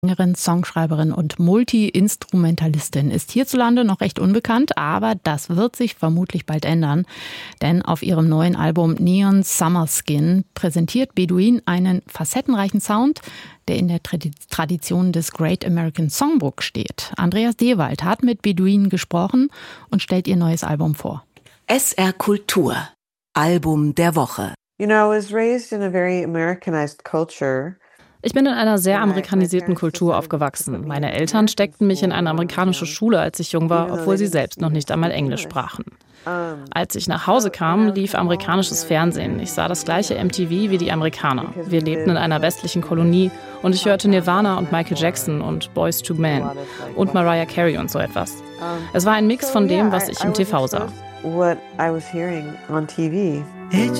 Sängerin, Songschreiberin und Multi-Instrumentalistin, ist hierzulande noch recht unbekannt, aber das wird sich vermutlich bald ändern. Denn auf ihrem neuen Album Neon Summer Skin präsentiert Bedouin einen facettenreichen Sound, der in der Tradition des Great American Songbook steht. Andreas Dewald hat mit Bedouin gesprochen und stellt ihr neues Album vor. SR Kultur, Album der Woche. You know, I was raised in a very Americanized culture. Ich bin in einer sehr amerikanisierten Kultur aufgewachsen. Meine Eltern steckten mich in eine amerikanische Schule, als ich jung war, obwohl sie selbst noch nicht einmal Englisch sprachen. Als ich nach Hause kam, lief amerikanisches Fernsehen. Ich sah das gleiche MTV wie die Amerikaner. Wir lebten in einer westlichen Kolonie und ich hörte Nirvana und Michael Jackson und Boyz II Men und Mariah Carey und so etwas. Es war ein Mix von dem, was ich im TV sah. What I was hearing on TV.